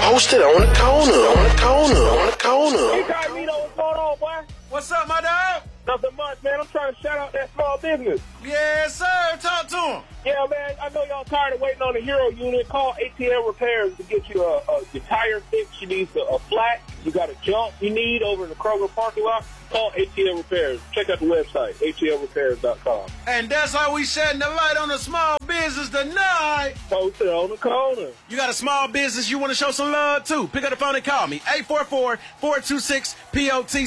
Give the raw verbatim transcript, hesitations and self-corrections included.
Posted on the corner, on the corner, on the corner. Hey, Carlito, what's going on, boy? What's up, my dog? Nothing much, man. I'm trying to shout out that small business. Yes, sir. Talk to him. Yeah, man. I know y'all tired of waiting on the Hero unit. Call A T L Repairs to get you a, a your tire fixed. You need a, a flat. You got a jump you need over in the Kroger parking lot. Call A T L Repairs. Check out the website, A T L repairs dot com. And that's how we shedding the light on the small business tonight. Posted on the corner. You got a small business you want to show some love to? Pick up the phone and call me. eight four four, four two six, P O T